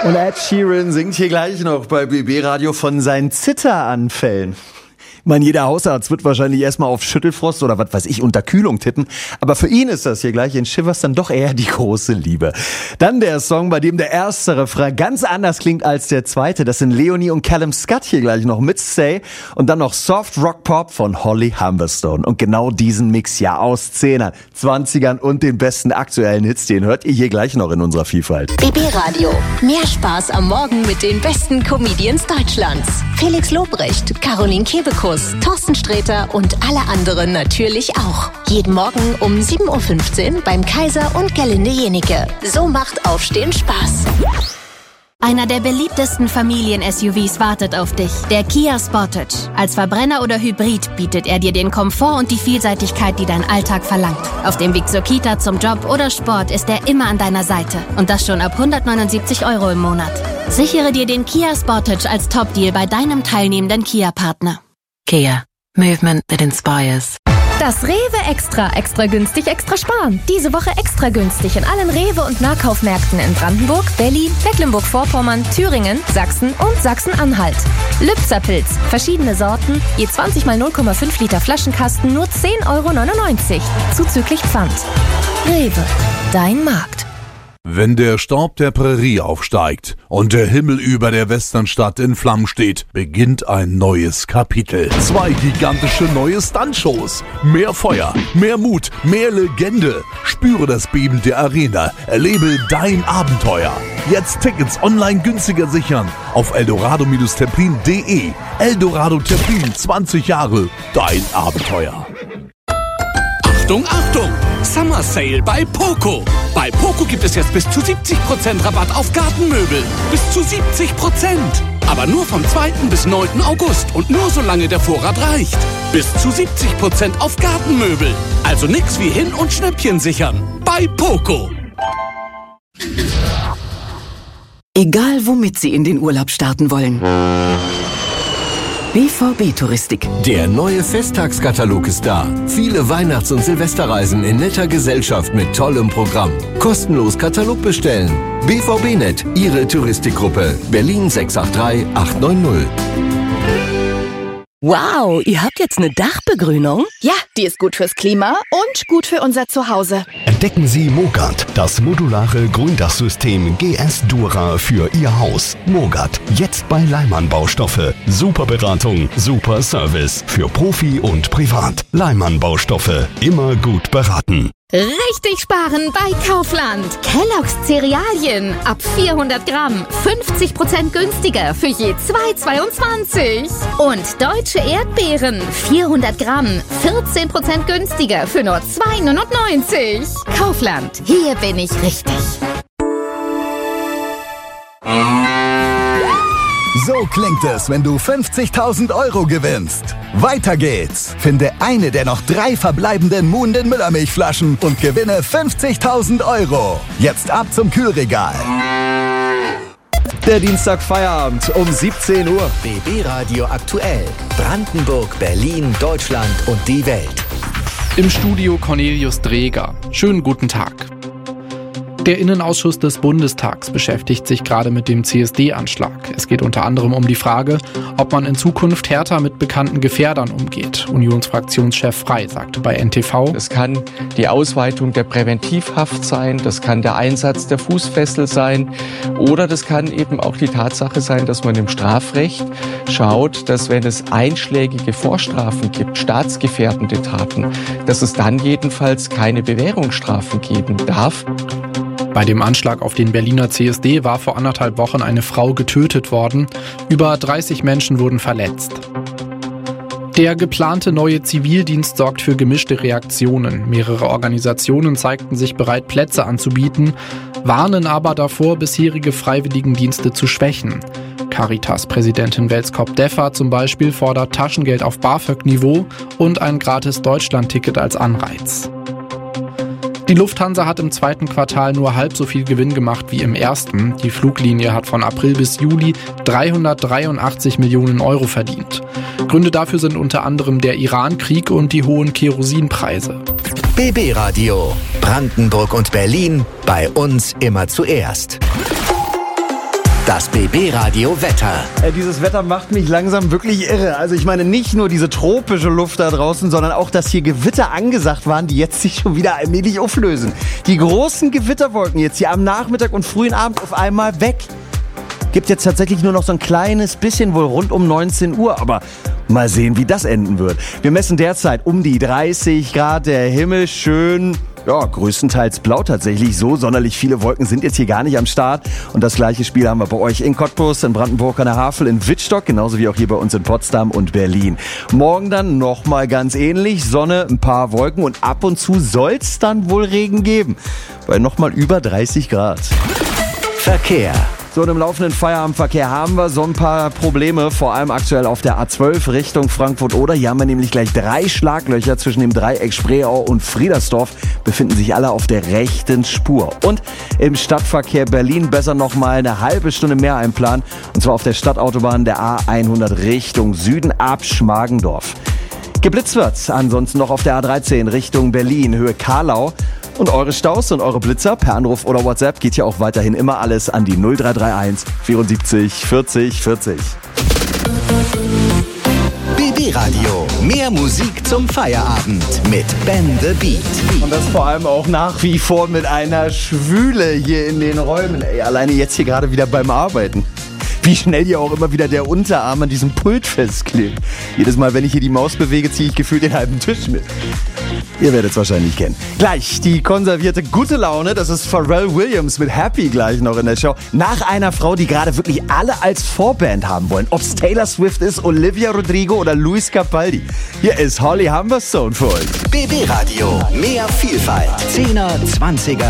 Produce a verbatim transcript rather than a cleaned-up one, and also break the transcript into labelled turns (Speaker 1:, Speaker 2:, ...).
Speaker 1: Und Ed Sheeran singt hier gleich noch bei B B Radio von seinen Zitteranfällen. Ich meine, jeder Hausarzt wird wahrscheinlich erstmal auf Schüttelfrost oder was weiß ich, Unterkühlung tippen. Aber für ihn ist das hier gleich in Shivers dann doch eher die große Liebe. Dann der Song, bei dem der erste Refrain ganz anders klingt als der zweite. Das sind Leonie und Callum Scott hier gleich noch mit Say. Und dann noch Soft Rock Pop von Holly Humberstone. Und genau diesen Mix ja aus Zehnern, Zwanzigern und den besten aktuellen Hits, den hört ihr hier gleich noch in unserer Vielfalt.
Speaker 2: B B Radio. Mehr Spaß am Morgen mit den besten Comedians Deutschlands. Felix Lobrecht, Caroline Kebekus, Thorsten Sträter und alle anderen natürlich auch. Jeden Morgen um sieben Uhr fünfzehn beim Kaiser und Gerlinde Jenike. So macht Aufstehen Spaß.
Speaker 3: Einer der beliebtesten Familien-S U Vs wartet auf dich. Der Kia Sportage. Als Verbrenner oder Hybrid bietet er dir den Komfort und die Vielseitigkeit, die dein Alltag verlangt. Auf dem Weg zur Kita, zum Job oder Sport ist er immer an deiner Seite. Und das schon ab hundertneunundsiebzig Euro im Monat. Sichere dir den Kia Sportage als Top-Deal bei deinem teilnehmenden Kia-Partner.
Speaker 4: Kia. Movement that inspires.
Speaker 5: Das Rewe Extra. Extra günstig, extra sparen. Diese Woche extra günstig in allen Rewe- und Nahkaufmärkten in Brandenburg, Berlin, Mecklenburg-Vorpommern, Thüringen, Sachsen und Sachsen-Anhalt. Lübzer-Pilz. Verschiedene Sorten. Je zwanzig mal null Komma fünf Liter Flaschenkasten nur zehn Euro neunundneunzig. Zuzüglich Pfand. Rewe. Dein Markt.
Speaker 6: Wenn der Staub der Prärie aufsteigt und der Himmel über der Westernstadt in Flammen steht, beginnt ein neues Kapitel. Zwei gigantische neue Stuntshows. Mehr Feuer, mehr Mut, mehr Legende. Spüre das Beben der Arena. Erlebe dein Abenteuer. Jetzt Tickets online günstiger sichern auf eldorado Templin punkt de. Eldorado Templin, zwanzig Jahre, dein Abenteuer.
Speaker 7: Achtung, Achtung! Summer Sale bei Poco. Bei Poco gibt es jetzt bis zu siebzig Prozent Rabatt auf Gartenmöbel. Bis zu siebzig Prozent. Aber nur vom zweiten bis neunten August und nur solange der Vorrat reicht. Bis zu siebzig Prozent auf Gartenmöbel. Also nix wie hin und Schnäppchen sichern. Bei Poco.
Speaker 4: Egal womit Sie in den Urlaub starten wollen. B V B-Touristik.
Speaker 8: Der neue Festtagskatalog ist da. Viele Weihnachts- und Silvesterreisen in netter Gesellschaft mit tollem Programm. Kostenlos Katalog bestellen. B V B Punkt net, Ihre Touristikgruppe. Berlin sechs acht drei acht neun null.
Speaker 4: Wow, ihr habt jetzt eine Dachbegrünung?
Speaker 9: Ja, die ist gut fürs Klima und gut für unser Zuhause.
Speaker 10: Entdecken Sie Mogart, das modulare Gründachsystem G S Dura für Ihr Haus. Mogart, jetzt bei Leimann Baustoffe. Super Beratung, super Service für Profi und Privat. Leimann Baustoffe, immer gut beraten.
Speaker 5: Richtig sparen bei Kaufland. Kellogg's Cerealien ab vierhundert Gramm. fünfzig Prozent günstiger für je zwei Euro zweiundzwanzig. Und deutsche Erdbeeren. vierhundert Gramm. vierzehn Prozent günstiger für nur zwei Euro neunundneunzig. Kaufland. Hier bin ich richtig.
Speaker 11: So klingt es, wenn du fünfzigtausend Euro gewinnst. Weiter geht's. Finde eine der noch drei verbleibenden Moon den Müllermilchflaschen und gewinne fünfzigtausend Euro. Jetzt ab zum Kühlregal.
Speaker 1: Der Dienstag Feierabend um siebzehn Uhr.
Speaker 12: B B Radio aktuell. Brandenburg, Berlin, Deutschland und die Welt.
Speaker 13: Im Studio Cornelius Dreger. Schönen guten Tag. Der Innenausschuss des Bundestags beschäftigt sich gerade mit dem C S D-Anschlag. Es geht unter anderem um die Frage, ob man in Zukunft härter mit bekannten Gefährdern umgeht. Unionsfraktionschef Frey sagte bei N T V:
Speaker 14: Es kann die Ausweitung der Präventivhaft sein, das kann der Einsatz der Fußfessel sein oder das kann eben auch die Tatsache sein, dass man im Strafrecht schaut, dass wenn es einschlägige Vorstrafen gibt, staatsgefährdende Taten, dass es dann jedenfalls keine Bewährungsstrafen geben darf.
Speaker 13: Bei dem Anschlag auf den Berliner C S D war vor anderthalb Wochen eine Frau getötet worden. Über dreißig Menschen wurden verletzt. Der geplante neue Zivildienst sorgt für gemischte Reaktionen. Mehrere Organisationen zeigten sich bereit, Plätze anzubieten, warnen aber davor, bisherige Freiwilligendienste zu schwächen. Caritas-Präsidentin Welskop-Deffer zum Beispiel fordert Taschengeld auf BAföG-Niveau und ein gratis Deutschland-Ticket als Anreiz. Die Lufthansa hat im zweiten Quartal nur halb so viel Gewinn gemacht wie im ersten. Die Fluglinie hat von April bis Juli dreihundertdreiundachtzig Millionen Euro verdient. Gründe dafür sind unter anderem der Iran-Krieg und die hohen Kerosinpreise.
Speaker 12: B B Radio. Brandenburg und Berlin. Bei uns immer zuerst. Das B B-Radio Wetter.
Speaker 1: Äh, dieses Wetter macht mich langsam wirklich irre. Also ich meine nicht nur diese tropische Luft da draußen, sondern auch, dass hier Gewitter angesagt waren, die jetzt sich schon wieder allmählich auflösen. Die großen Gewitterwolken jetzt hier am Nachmittag und frühen Abend auf einmal weg. Gibt jetzt tatsächlich nur noch so ein kleines bisschen, wohl rund um neunzehn Uhr, aber mal sehen, wie das enden wird. Wir messen derzeit um die dreißig Grad, der Himmel schön, ja, größtenteils blau tatsächlich. So sonderlich viele Wolken sind jetzt hier gar nicht am Start. Und das gleiche Spiel haben wir bei euch in Cottbus, in Brandenburg an der Havel, in Wittstock, genauso wie auch hier bei uns in Potsdam und Berlin. Morgen dann nochmal ganz ähnlich, Sonne, ein paar Wolken und ab und zu soll's dann wohl Regen geben. Bei nochmal über dreißig Grad.
Speaker 12: Verkehr.
Speaker 1: So, und im laufenden Feierabendverkehr haben wir so ein paar Probleme, vor allem aktuell auf der A zwölf Richtung Frankfurt-Oder. Hier haben wir nämlich gleich drei Schlaglöcher zwischen dem Dreieck Spreeau und Friedersdorf, befinden sich alle auf der rechten Spur. Und im Stadtverkehr Berlin besser noch mal eine halbe Stunde mehr einplanen, und zwar auf der Stadtautobahn der A hundert Richtung Süden ab Schmargendorf. Geblitzt wird's ansonsten noch auf der A dreizehn Richtung Berlin, Höhe Karlau. Und eure Staus und eure Blitzer per Anruf oder WhatsApp geht ja auch weiterhin immer alles an die null drei drei eins vierundsiebzig vierzig vierzig.
Speaker 12: B B-Radio. Mehr Musik zum Feierabend mit Ben the Beat.
Speaker 1: Und das vor allem auch nach wie vor mit einer Schwüle hier in den Räumen. Ey, alleine jetzt hier gerade wieder beim Arbeiten. Wie schnell hier auch immer wieder der Unterarm an diesem Pult festklebt. Jedes Mal, wenn ich hier die Maus bewege, ziehe ich gefühlt den halben Tisch mit. Ihr werdet es wahrscheinlich kennen. Gleich die konservierte gute Laune, das ist Pharrell Williams mit Happy gleich noch in der Show. Nach einer Frau, die gerade wirklich alle als Vorband haben wollen. Ob es Taylor Swift ist, Olivia Rodrigo oder Luis Capaldi. Hier ist Holly Humberstone für euch.
Speaker 12: B B-Radio. Mehr Vielfalt. Zehner, Zwanziger